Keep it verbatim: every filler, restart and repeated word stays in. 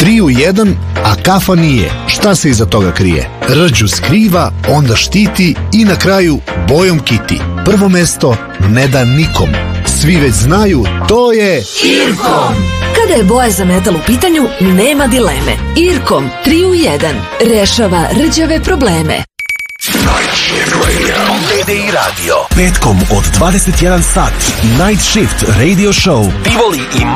Tri u jedan, a kafa nije. Šta se iza toga krije? Rđu skriva, onda štiti i na kraju bojom kiti. Prvo mesto ne da nikom. Svi već znaju, to je Irkom. Kada je boja za metal u pitanju, nema dileme. Irkom tri u jedan rešava rđave probleme. Night Shift Radio. P D I Radio. Petkom od dvadeset jedan sat. Night Shift Radio Show. Tivoli i